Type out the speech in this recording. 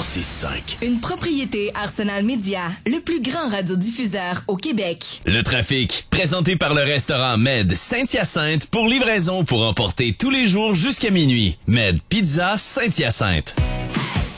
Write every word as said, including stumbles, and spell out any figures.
six cinq. Une propriété Arsenal Média, le plus grand radiodiffuseur au Québec. Le trafic, présenté par le restaurant Med Saint-Hyacinthe pour livraison pour emporter tous les jours jusqu'à minuit. Med Pizza Saint-Hyacinthe.